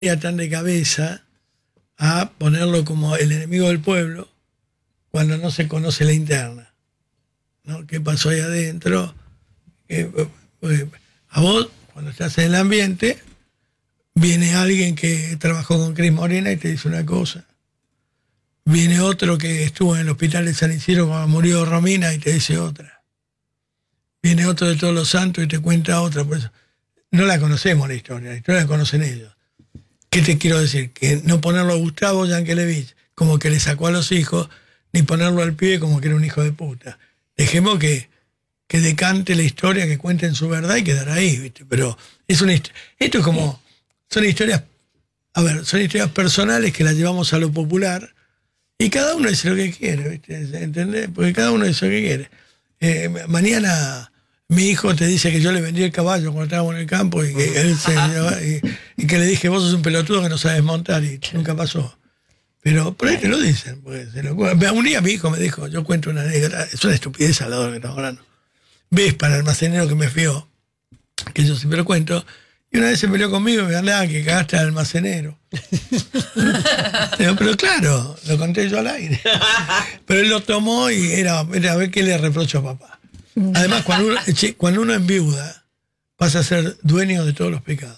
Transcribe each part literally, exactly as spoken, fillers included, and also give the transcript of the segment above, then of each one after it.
tan de cabeza a ponerlo como el enemigo del pueblo cuando no se conoce la interna, ¿no? ¿Qué pasó ahí adentro? Eh, eh, a vos, cuando estás en el ambiente, viene alguien que trabajó con Cris Morena y te dice una cosa. Viene otro que estuvo en el hospital de San Isidro cuando murió Romina y te dice otra. Viene otro de Todos los Santos y te cuenta otra. Por eso no la conocemos la historia, la historia la conocen ellos. ¿Qué te quiero decir? Que no ponerlo a Gustavo Yankelevich como que le sacó a los hijos, ni ponerlo al pibe como que era un hijo de puta. Dejemos que, que decante la historia, que cuenten su verdad y quedar ahí, ¿viste? Pero es una esto es como, son historias, a ver, son historias personales que las llevamos a lo popular y cada uno dice lo que quiere, ¿viste? ¿Entendés? Porque cada uno dice lo que quiere. Eh, mañana mi hijo te dice que yo le vendí el caballo cuando estábamos en el campo y que, él se, y, y que le dije, vos sos un pelotudo que no sabes montar y nunca pasó. Pero por ahí te lo dicen. Pues, se lo, un día mi hijo me dijo, yo cuento una anécdota, es una estupidez al lado de lo que estamos hablando. Ves para el almacenero que me fió, que yo siempre lo cuento, y una vez se peleó conmigo y me dijo, que cagaste al almacenero. Digo, pero claro, lo conté yo al aire. Pero él lo tomó y era, era a ver qué le reprocho a papá. Además, cuando uno, cuando uno enviuda, pasa a ser dueño de todos los pecados.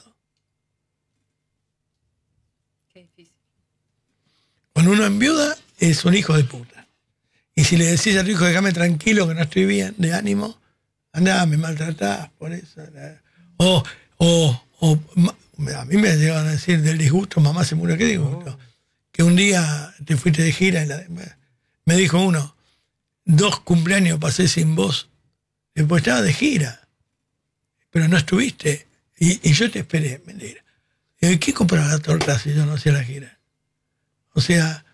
Qué difícil. Cuando uno enviuda, es un hijo de puta. Y si le decís a tu hijo, déjame tranquilo que no estoy bien, de ánimo, andá, me maltratás por eso. O, o, o a mí me llegaron a decir del disgusto, mamá se murió, ¿qué disgusto? Oh. Que un día te fuiste de gira y la, me dijo uno, dos cumpleaños pasé sin vos, después estaba de gira, pero no estuviste, y, y yo te esperé, mentira. Y ¿qué compraba la torta si yo no hacía la gira? O sea,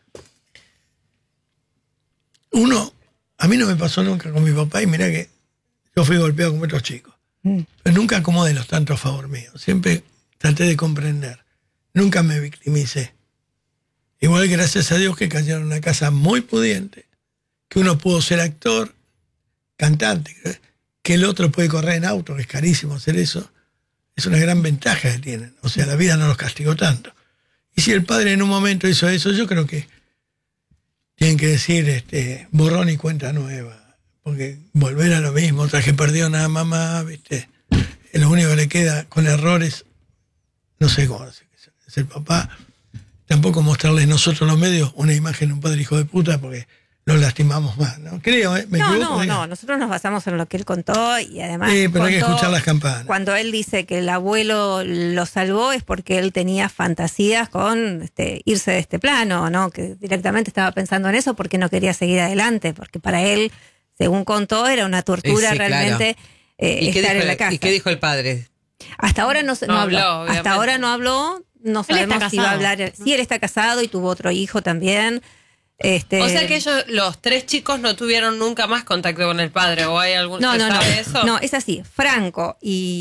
uno, a mí no me pasó nunca con mi papá, y mirá que yo fui golpeado como otros chicos, mm. pero nunca acomodé los tantos a favor mío, siempre traté de comprender, nunca me victimicé. Igual gracias a Dios que cayeron en una casa muy pudiente, que uno pudo ser actor, cantante, que el otro puede correr en auto, que es carísimo hacer eso, es una gran ventaja que tienen. O sea, la vida no los castigó tanto. Y si el padre en un momento hizo eso, yo creo que tienen que decir este, borrón y cuenta nueva, porque volver a lo mismo, tras que perdió nada mamá, ¿viste? Lo único que le queda con errores, no sé cómo es el papá. Tampoco mostrarles nosotros los medios una imagen de un padre hijo de puta, porque los lastimamos más, ¿no? Creo, ¿eh? ¿Me no, equivoco? no, no, nosotros nos basamos en lo que él contó y además... Sí, pero contó, hay que escuchar las campanas. Cuando él dice que el abuelo lo salvó es porque él tenía fantasías con este, irse de este plano, ¿no? Que directamente estaba pensando en eso porque no quería seguir adelante, porque para él, según contó, era una tortura sí, realmente claro. eh, ¿Y estar dijo, en la casa. ¿Y qué dijo el padre? Hasta ahora no, no, no habló, habló hasta ahora no habló, no sabemos si va a hablar. Sí, él está casado y tuvo otro hijo también. Este... O sea que ellos, los tres chicos, no tuvieron nunca más contacto con el padre, ¿o hay algún no, no, sabe no, eso? No, es así. Franco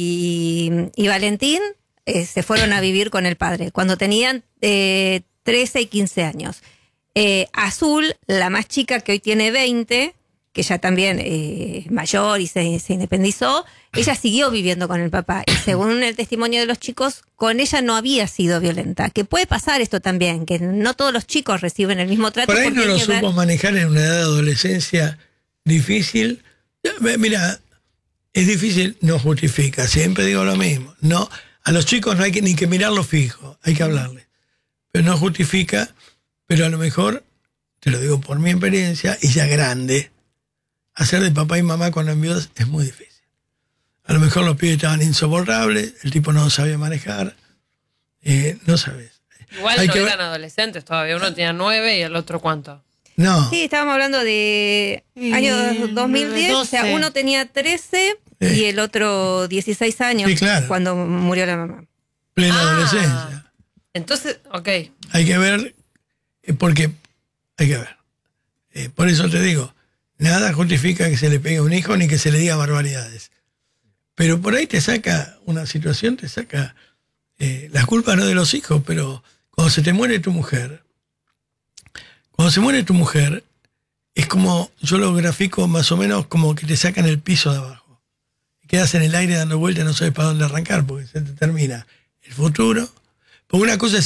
y, y Valentín eh, se fueron a vivir con el padre cuando tenían eh, trece y quince años. Eh, Azul, la más chica, que hoy tiene veinte, que ya también eh, mayor y se, se independizó, ella siguió viviendo con el papá. Y según el testimonio de los chicos, con ella no había sido violenta. Que puede pasar esto también, que no todos los chicos reciben el mismo trato. Por ahí no lo supo ver... manejar en una edad de adolescencia difícil. Mira, es difícil, no justifica. Siempre digo lo mismo. No, a los chicos no hay que, ni que mirarlo fijo, hay que hablarles. Pero no justifica, pero a lo mejor, te lo digo por mi experiencia, y ya grande, hacer de papá y mamá cuando enviudas es muy difícil. A lo mejor los pibes estaban insoportables, el tipo no sabía manejar, eh, no sabes. Igual Hay no eran ver... adolescentes todavía, uno tenía nueve y el otro ¿cuánto? No. Sí, estábamos hablando de año dos mil diez, doce. O sea, uno tenía trece eh. y el otro dieciséis años, sí, claro. Cuando murió la mamá. Plena ah, adolescencia. Entonces, ok. Hay que ver, eh, porque hay que ver. Eh, por eso te digo, nada justifica que se le pegue a un hijo ni que se le diga barbaridades. Pero por ahí te saca una situación, te saca eh, las culpas no de los hijos, pero cuando se te muere tu mujer, cuando se muere tu mujer, es como, yo lo grafico más o menos como que te sacan el piso de abajo. Quedas en el aire dando vueltas, no sabes para dónde arrancar, porque se te termina el futuro, Porque una cosa es